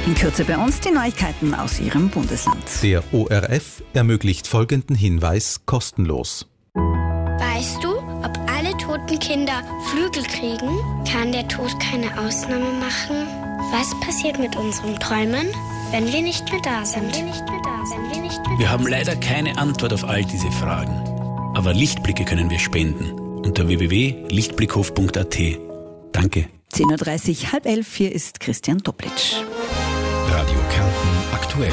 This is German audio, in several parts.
In Kürze bei uns die Neuigkeiten aus Ihrem Bundesland. Der ORF ermöglicht folgenden Hinweis kostenlos. Weißt du, ob alle toten Kinder Flügel kriegen? Kann der Tod keine Ausnahme machen? Was passiert mit unseren Träumen, wenn wir nicht mehr da sind? Wir haben leider keine Antwort auf all diese Fragen. Aber Lichtblicke können wir spenden. Unter www.lichtblickhof.at. Danke. 10.30 Uhr, halb 11, hier ist Christian Toplitsch. Radio Kärnten aktuell.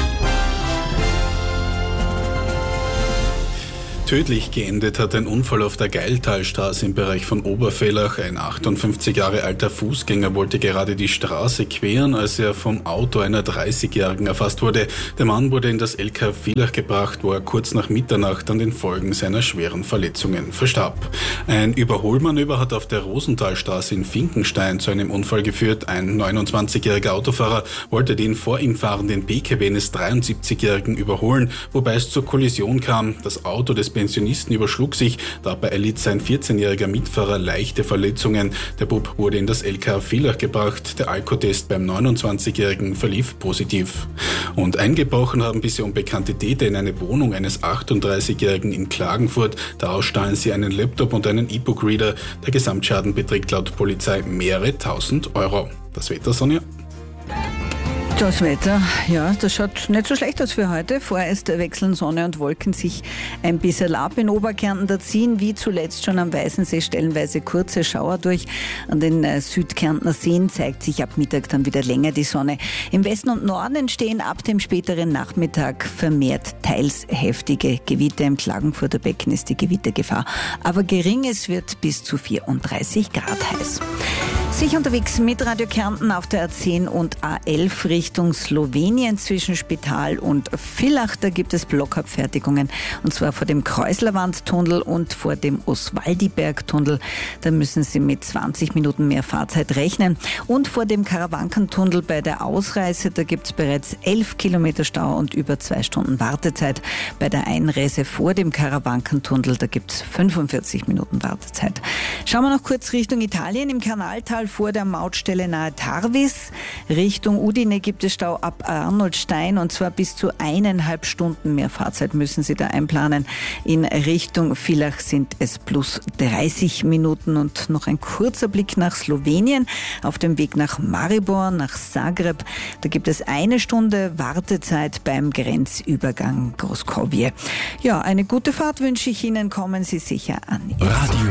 Tödlich geendet hat ein Unfall auf der Geiltalstraße im Bereich von Obervellach. Ein 58 Jahre alter Fußgänger wollte gerade die Straße queren, als er vom Auto einer 30-Jährigen erfasst wurde. Der Mann wurde in das LK Villach gebracht, wo er kurz nach Mitternacht an den Folgen seiner schweren Verletzungen verstarb. Ein Überholmanöver hat auf der Rosenthalstraße in Finkenstein zu einem Unfall geführt. Ein 29-jähriger Autofahrer wollte den vor ihm fahrenden PKW eines 73-jährigen überholen, wobei es zur Kollision kam. Das Auto des Pensionisten überschlug sich, dabei erlitt sein 14-jähriger Mitfahrer leichte Verletzungen. Der Bub wurde in das LK Villach gebracht. Der Alkotest beim 29-jährigen verlief positiv. Und eingebrochen haben bisher unbekannte Täter in eine Wohnung eines 38-jährigen in Klagenfurt. Daraus stahlen sie einen Laptop und einen E-Book-Reader. Der Gesamtschaden beträgt laut Polizei mehrere tausend Euro. Das Wetter, Sonja? Das Wetter, ja, das schaut nicht so schlecht aus für heute. Vorerst wechseln Sonne und Wolken sich ein bisschen ab. In Oberkärnten, da ziehen wie zuletzt schon am Weißensee stellenweise kurze Schauer durch. An den Südkärntner Seen zeigt sich ab Mittag dann wieder länger die Sonne. Im Westen und Norden entstehen ab dem späteren Nachmittag vermehrt teils heftige Gewitter. Im Klagenfurter Becken ist die Gewittergefahr aber gering. Es wird bis zu 34 Grad heiß. Sich unterwegs mit Radio Kärnten auf der A10 und A11 Richtung Slowenien zwischen Spital und Villach. Da gibt es Blockabfertigungen, und zwar vor dem Kreuslerwandtunnel und vor dem Oswaldibergtunnel. Da müssen Sie mit 20 Minuten mehr Fahrzeit rechnen. Und vor dem Karawankentunnel bei der Ausreise, da gibt es bereits 11 Kilometer Stau und über 2 Stunden Wartezeit. Bei der Einreise vor dem Karawankentunnel, da gibt es 45 Minuten Wartezeit. Schauen wir noch kurz Richtung Italien. Im Kanaltal vor der Mautstelle nahe Tarvis. Richtung Udine gibt es Stau ab Arnoldstein, und zwar bis zu 1,5 Stunden mehr Fahrzeit müssen Sie da einplanen. In Richtung Villach sind es plus 30 Minuten. Und noch ein kurzer Blick nach Slowenien. Auf dem Weg nach Maribor, nach Zagreb, da gibt es 1 Stunde Wartezeit beim Grenzübergang Großkovje. Ja, eine gute Fahrt wünsche ich Ihnen. Kommen Sie sicher an. Radio